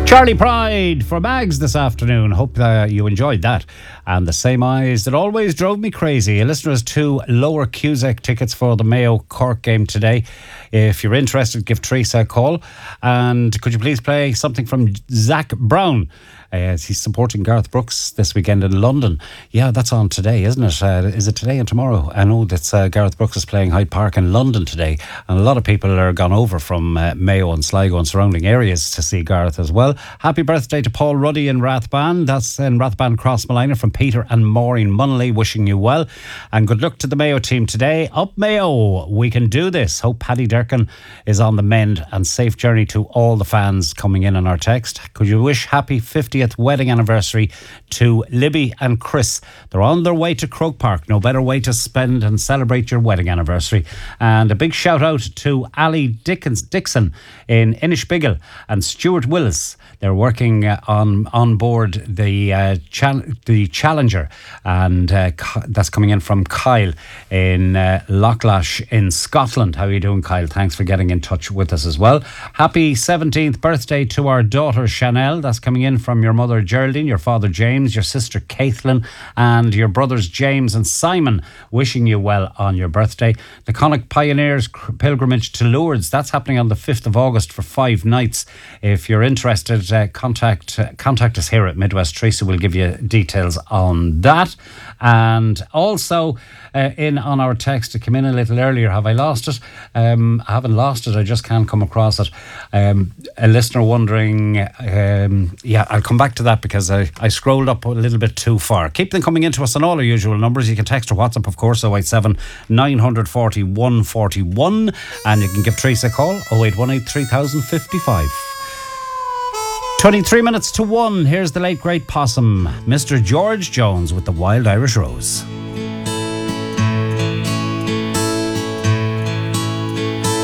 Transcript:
Charlie Pride for Mags this afternoon. Hope you enjoyed that. And the same eyes that always drove me crazy. A listener has 2 Lower Cusack tickets for the Mayo Cork game today. If you're interested, give Teresa a call. And could you please play something from Zach Brown? He's supporting Garth Brooks this weekend in London. Yeah, that's on today, isn't it? Is it today and tomorrow? I know that Garth Brooks is playing Hyde Park in London today, and a lot of people are gone over from Mayo and Sligo and surrounding areas to see Garth as well. Happy birthday to Paul Ruddy in Rathban. That's in Rathban Crossmolina from Peter and Maureen Munnelly, wishing you well. And good luck to the Mayo team today. Up Mayo, we can do this. Hope Paddy Durkin is on the mend, and safe journey to all the fans coming in on our text. Could you wish happy 50th wedding anniversary to Libby and Chris? They're on their way to Croke Park. No better way to spend and celebrate your wedding anniversary. And a big shout out to Ali Dixon in Inishbiggle and Stuart Willis. They're working on board the Challenger, and that's coming in from Kyle in Loughlash in Scotland. How are you doing, Kyle? Thanks for getting in touch with us as well. Happy 17th birthday to our daughter Chanel. That's coming in from your mother Geraldine, your father James, your sister Caitlin, and your brothers James and Simon, wishing you well on your birthday. The Connacht Pioneers pilgrimage to Lourdes, that's happening on the 5th of August for 5 nights. If you're interested, contact us here at Midwest. Teresa will give you details on that. And also in on our text, it came in a little earlier. Have I lost it? I haven't lost it, I just can't come across it. A listener wondering, I'll come back to that because I scrolled up a little bit too far. Keep them coming into us on all our usual numbers. You can text or WhatsApp, of course, 087 940 141, and you can give Teresa a call, 0818 3055. 23 minutes to 1. Here's the late great Possum, Mr. George Jones with the Wild Irish Rose.